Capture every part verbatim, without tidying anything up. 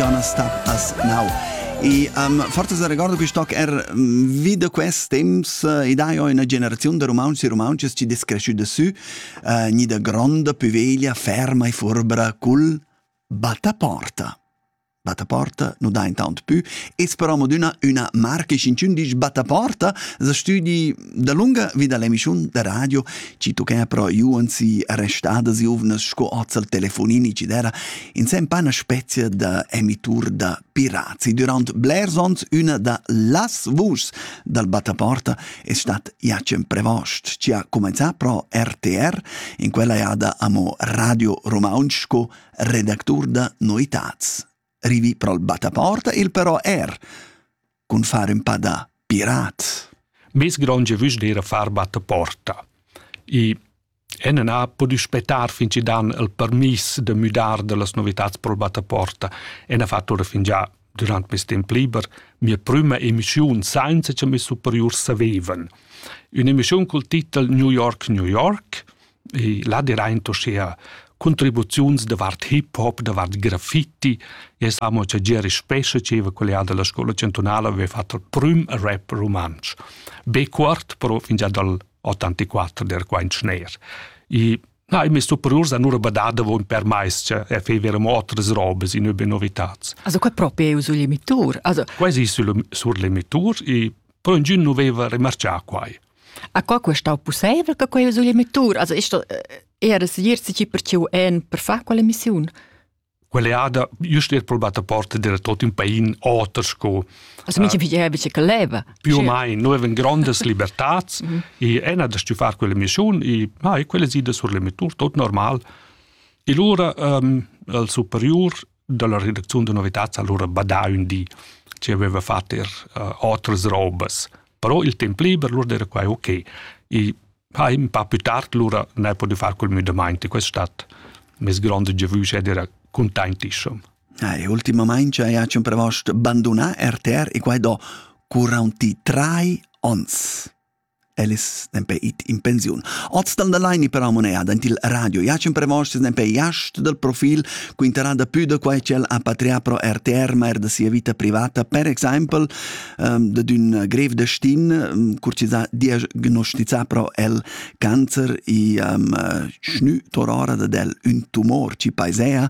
Gonna Stop Us Now. E um, forse se ricordo che sto er um, vide quest temps uh, ed hai una generazione di romanzi e romanzi ci descresciuta su uh, ni da grande puveglia ferma e furbra cul battaporta. Battaporta non dà intanto più e speriamo di una, una marca cinquandici battaporta se studi da lunga vita l'emissione da radio ci tocca però juanzi arrestata si ovna scoozza il telefonini ci dera insieme una specie di emitur da pirati durante Blairsons una da las vus dal battaporta è stat Jacem Prevost ci ha cominciato pro R T R in quella iada amo Radio Romansko redactur da noitats rivi pro il battaporta e il però er con fare un pa da pirat. Mes gronge vus d'era far battaporta. I e non ha potuto aspettare fin ci dan il permis de mudar de las novitats pro il battaporta e ne ha fatto ora fin già durante mes temp liber mia prima emissione senza che mes superior savevan. Un'emissione col titel New York, New York e là dirento sia contribuzioni davart hip-hop, davart graffiti. E siamo che Jerry Spesce, che quella della scuola centonale, aveva fatto il primo rap romanzo. Be quart, però fin già dal ottantaquattro, der qua in Schneer. E no, i miei superiori hanno badata voi per mais, che e facevano altre robe, in nuove novità. Also, qua proprio è sull'emitur? Also... Quasi sull'emitur, e però in giù non aveva rimarciato qua. A qua questo è possibile che qua è sull'emitur? Also, isto... Era suggersi per ciò en per fare quella missione? Quelle ada, giusto er probato a porta era tutto un paese ottersco. Also mi ci dice che leva. Più o meno, noi avevamo grandi libertà e era da fare quella missione e ah, quelle side sull'emitur, tutto normale. E allora um, il superiore della redazione di novità allora badà un di che aveva fatto uh, altre robe. Però il tempo libero allora era qua ok. E ah, un po' più tardi allora non è potuto fare quel mudamento. Questo è stato il mio grande giovus ed era contentissimo. Ah, e ultimamente hai sempre proposto abbandonare R T R e qua do quarantatré ons. Elis nempe it in pensione. Oz dal line però monea il radio. Ja sempre proposto nempe jast del profil quinterà da più da qua c'è a patria pro R T R ma er da sia vita privata. Per esempio, um, da d'un greve de stin um, curcisa diagnostica pro el cancer e um, schnü torora da del un tumor ci paesea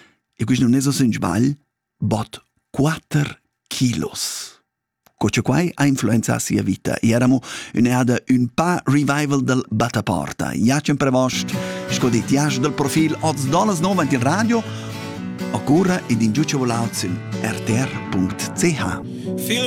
e questo non è so sbaglio, bot quattro kilos. Coce quai ha influenza sia vita. E eramo un'eada un pa revival del battaporta. Jacem Prevost, scodit jasch del profil oz dollars nova in radio, occura ed in giuce volauzin R T R punct C H.